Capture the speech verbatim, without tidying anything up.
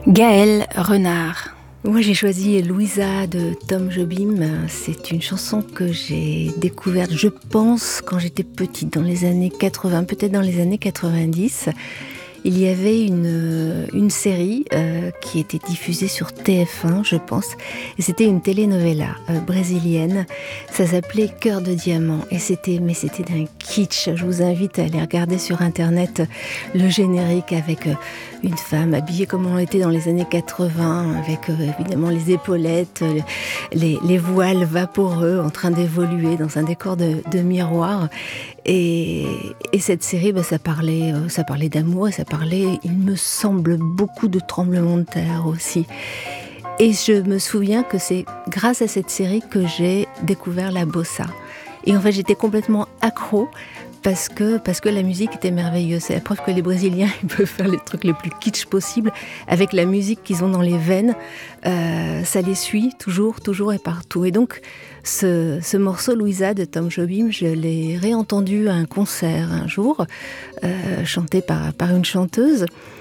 Gaëlle Renard. Moi j'ai choisi Louisa de Tom Jobim. C'est une chanson que j'ai découverte, je pense, quand j'étais petite, dans les années quatre-vingts, peut-être dans les années quatre-vingt-dix. Il y avait une, une série euh, qui était diffusée sur T F un, je pense, et c'était une telenovela euh, brésilienne. Ça s'appelait Cœur de diamant, et c'était, mais c'était d'un kitsch. Je vous invite à aller regarder sur internet le générique avec euh, une femme habillée comme on était dans les années quatre-vingts, avec euh, évidemment les épaulettes, les, les voiles vaporeux en train d'évoluer dans un décor de, de miroir. Et, et cette série, bah, ça parlait, euh, ça parlait d'amour, et ça parlait, il me semble, beaucoup de tremblements de terre aussi. Et je me souviens que c'est grâce à cette série que j'ai découvert la bossa. Et en fait, j'étais complètement accro parce que, parce que la musique était merveilleuse. C'est la preuve que les Brésiliens, ils peuvent faire les trucs les plus kitsch possibles avec la musique qu'ils ont dans les veines. Euh, ça les suit toujours, toujours et partout. Et donc, ce, ce morceau Louisa de Tom Jobim, je l'ai réentendu à un concert un jour, euh, chanté par, par une chanteuse.